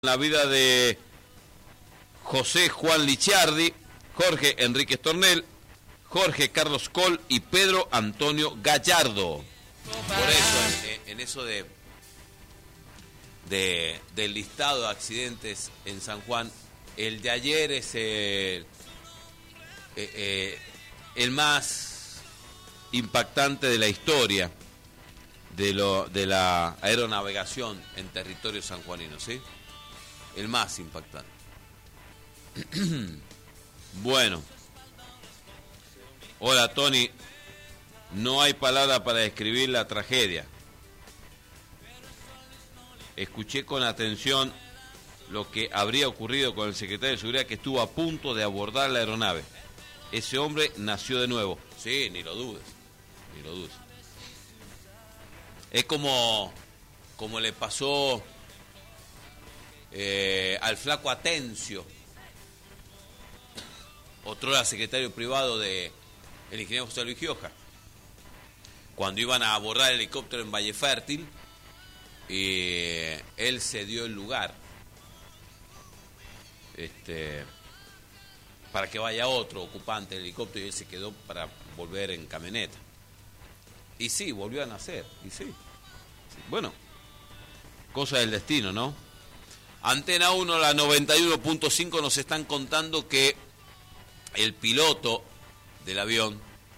La vida de José Juan Licciardi, Jorge Enrique Stornell, Jorge Carlos Coll y Pedro Antonio Gallardo. Por eso, en eso del listado de accidentes en San Juan, el de ayer es el más impactante de la historia de la aeronavegación en territorio sanjuanino, ¿sí? El más impactante. Bueno. Hola, Tony. No hay palabra para describir la tragedia. Escuché con atención lo que habría ocurrido con el secretario de Seguridad, que estuvo a punto de abordar la aeronave. Ese hombre nació de nuevo. Sí, ni lo dudes. Ni lo dudes. Es como le pasó al flaco Atencio, otrora secretario privado del ingeniero José Luis Gioja, cuando iban a abordar el helicóptero en Valle Fértil, él cedió el lugar para que vaya otro ocupante del helicóptero, y él se quedó para volver en camioneta. Y sí, volvió a nacer, y sí. Bueno, cosa del destino, ¿no? Antena 1, la 91.5, nos están contando que el piloto del avión,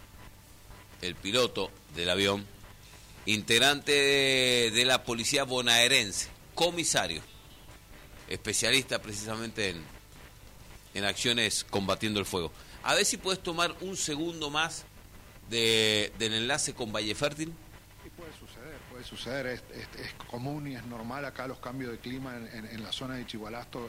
integrante de la policía bonaerense, comisario, especialista precisamente en acciones combatiendo el fuego. A ver si puedes tomar un segundo más del enlace con Valle Fértil. Sí, puede suceder, es común y es normal acá los cambios de clima en la zona de Chihualasto,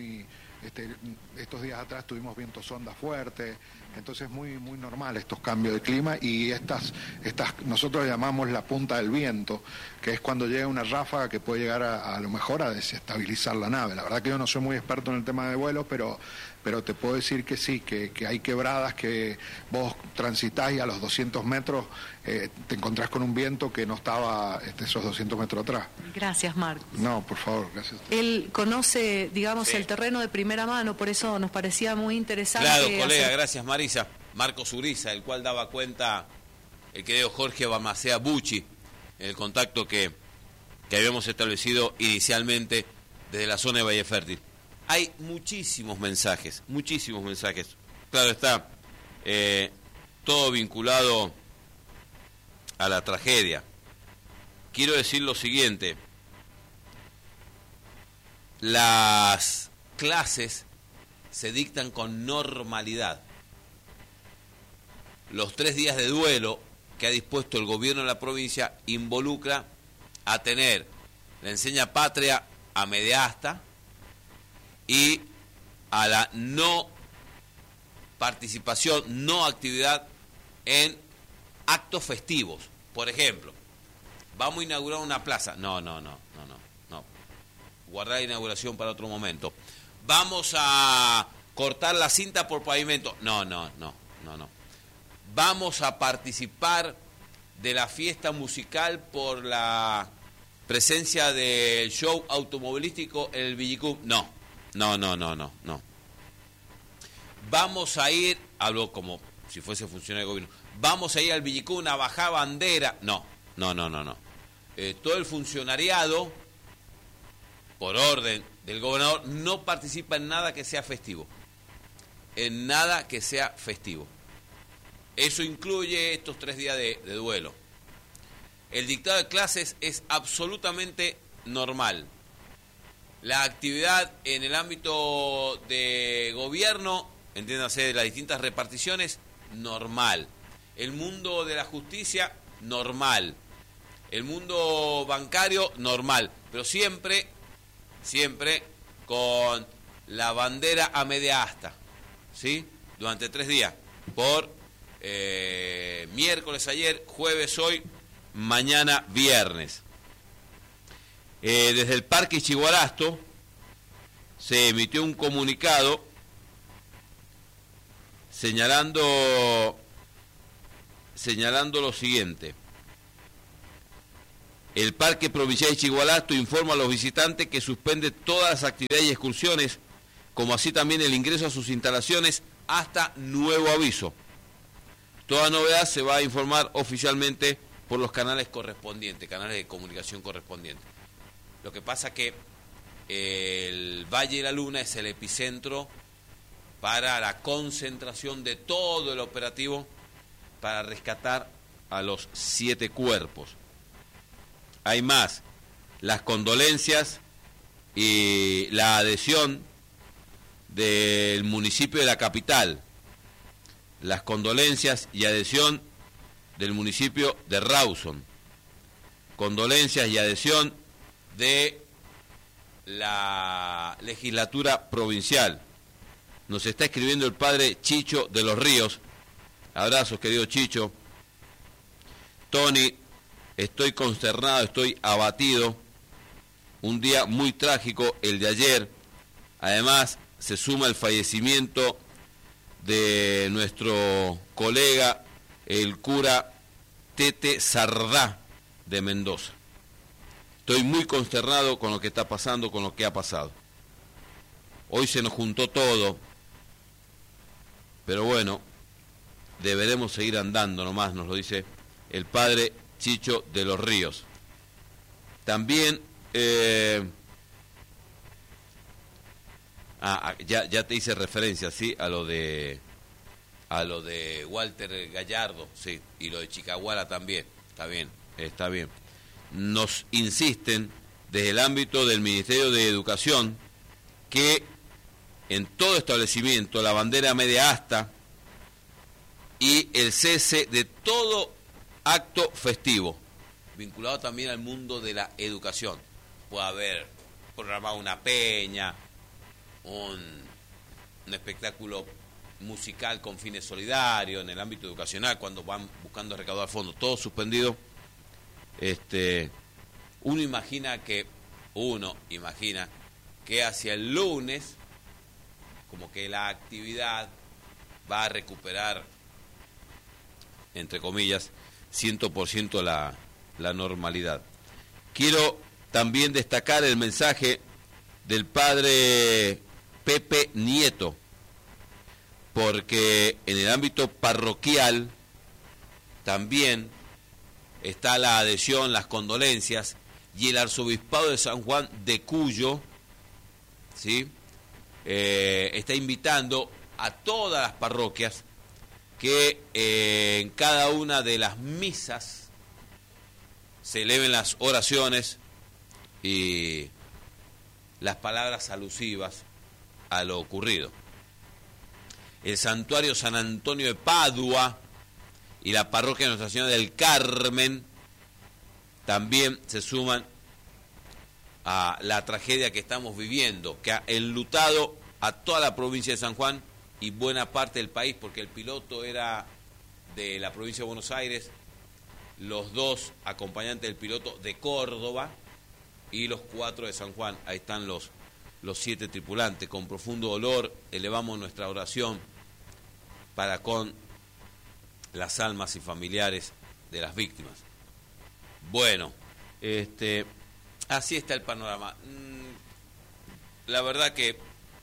estos días atrás tuvimos vientos ondas fuertes, entonces es muy normal estos cambios de clima, y estas nosotros llamamos la punta del viento, que es cuando llega una ráfaga que puede llegar a lo mejor a desestabilizar la nave. La verdad que yo no soy muy experto en el tema de vuelos, pero te puedo decir que sí, que hay quebradas que vos transitás y a los 200 metros te encontrás con un viento que no estaba esos 200 metros atrás. Gracias, Marcos. No, por favor, gracias. Él conoce, digamos, sí, el terreno de primera mano, por eso nos parecía muy interesante. Claro, colega, gracias, Marisa. Marcos Uriza, el cual daba cuenta el querido Jorge Balmaceda Bucci, en el contacto que habíamos establecido inicialmente desde la zona de Valle Fértil. Hay muchísimos mensajes. Claro está, todo vinculado a la tragedia. Quiero decir lo siguiente: las clases se dictan con normalidad. Los 3 días de duelo que ha dispuesto el gobierno de la provincia involucra a tener la enseña patria a media asta y a la no participación, no actividad en actos festivos. Por ejemplo, vamos a inaugurar una plaza. No. Guardar la inauguración para otro momento. Vamos a cortar la cinta por pavimento. No. Vamos a participar de la fiesta musical por la presencia del show automovilístico en el Villicum. No. Vamos a ir, hablo como si fuese funcionario de gobierno, vamos a ir al Villicum a bajar bandera. No. Todo el funcionariado, por orden del gobernador, no participa en nada que sea festivo. Eso incluye estos 3 días de duelo. El dictado de clases es absolutamente normal. La actividad en el ámbito de gobierno, entiéndase, de las distintas reparticiones, normal. El mundo de la justicia, normal. El mundo bancario, normal. Pero siempre con la bandera a media asta, ¿sí? Durante 3 días. Por miércoles ayer, jueves hoy, mañana viernes. Desde el Parque Chihualasto se emitió un comunicado señalando lo siguiente: El Parque Provincial de Chigualasto informa a los visitantes que suspende todas las actividades y excursiones, como así también el ingreso a sus instalaciones hasta nuevo aviso. Toda novedad se va a informar oficialmente por los canales correspondientes, canales de comunicación correspondientes. Lo que pasa que el Valle de la Luna es el epicentro para la concentración de todo el operativo para rescatar a los 7 cuerpos. Hay más, las condolencias y la adhesión del municipio de la capital, las condolencias y adhesión del municipio de Rawson, condolencias y adhesión de la legislatura provincial. Nos está escribiendo el padre Chicho de los Ríos. Abrazos, querido Chicho. Tony, estoy consternado, estoy abatido. Un día muy trágico el de ayer. Además, se suma el fallecimiento de nuestro colega, el cura Tete Sardá de Mendoza. Estoy muy consternado con lo que está pasando, con lo que ha pasado. Hoy se nos juntó todo, pero bueno, deberemos seguir andando nomás, nos lo dice el padre Chicho de los Ríos. También, ya te hice referencia, ¿sí? A lo de Walter Gallardo, sí, y lo de Chicahuala también, está bien. Nos insisten desde el ámbito del Ministerio de Educación que en todo establecimiento la bandera media asta y el cese de todo acto festivo, vinculado también al mundo de la educación. Puede haber programado una peña, un espectáculo musical con fines solidarios en el ámbito educacional, cuando van buscando recaudar fondos, todo suspendido. Uno imagina que hacia el lunes como que la actividad va a recuperar, entre comillas, 100% la normalidad. Quiero también destacar el mensaje del padre Pepe Nieto, porque en el ámbito parroquial también está la adhesión, las condolencias, y el arzobispado de San Juan de Cuyo, ¿sí? Está invitando a todas las parroquias que en cada una de las misas se eleven las oraciones y las palabras alusivas a lo ocurrido. El santuario San Antonio de Padua y la parroquia Nuestra Señora del Carmen también se suman a la tragedia que estamos viviendo, que ha enlutado a toda la provincia de San Juan y buena parte del país, porque el piloto era de la provincia de Buenos Aires, los 2 acompañantes del piloto de Córdoba y los 4 de San Juan. Ahí están los 7 tripulantes. Con profundo dolor elevamos nuestra oración para con las almas y familiares de las víctimas. Bueno, así está el panorama. La verdad que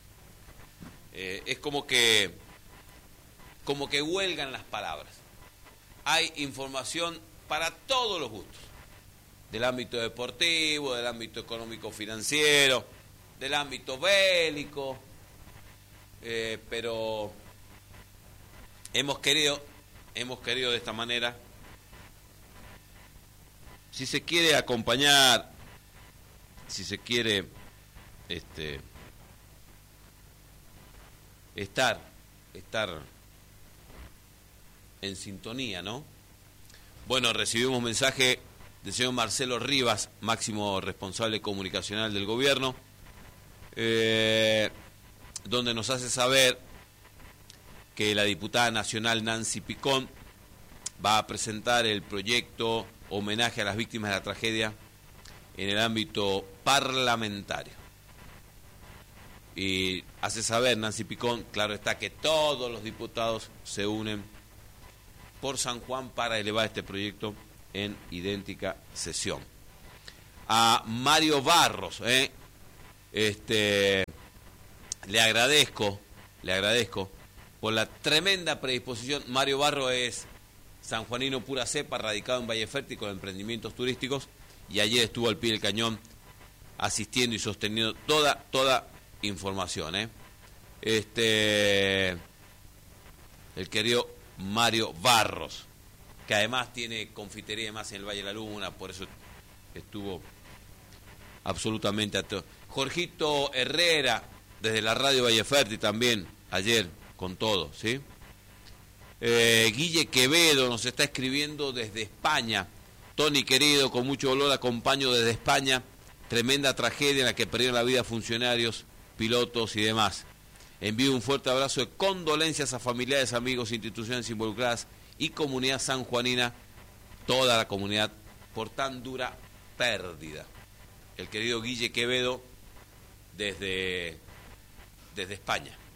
es como que huelgan las palabras. Hay información para todos los gustos, del ámbito deportivo, del ámbito económico-financiero, del ámbito bélico, pero hemos querido de esta manera, si se quiere acompañar, si se quiere estar en sintonía, ¿no? Bueno, recibimos un mensaje del señor Marcelo Rivas, máximo responsable comunicacional del gobierno, donde nos hace saber que la diputada nacional Nancy Picón va a presentar el proyecto homenaje a las víctimas de la tragedia en el ámbito parlamentario. Y hace saber Nancy Picón, claro está, que todos los diputados se unen por San Juan para elevar este proyecto en idéntica sesión. a Mario Barros, le agradezco por la tremenda predisposición. Mario Barros es sanjuanino pura cepa, radicado en Valle Fértil con emprendimientos turísticos, y ayer estuvo al pie del cañón asistiendo y sosteniendo toda información. El querido Mario Barros, que además tiene confitería y demás en el Valle de la Luna, por eso estuvo absolutamente atento. Jorgito Herrera, desde la radio Valle Fértil también, ayer con todo, ¿sí? Guille Quevedo nos está escribiendo desde España. Tony querido, con mucho dolor acompaño desde España. Tremenda tragedia en la que perdieron la vida funcionarios, pilotos y demás. Envío un fuerte abrazo de condolencias a familiares, amigos, instituciones involucradas y comunidad sanjuanina, toda la comunidad, por tan dura pérdida. El querido Guille Quevedo desde España.